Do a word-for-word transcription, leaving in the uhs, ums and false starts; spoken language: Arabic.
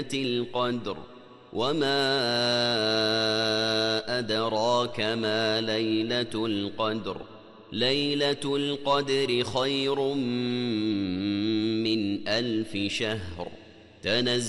القدر وما أدراك ما ليلة القدر ليلة القدر خير من ألف شهر تنزل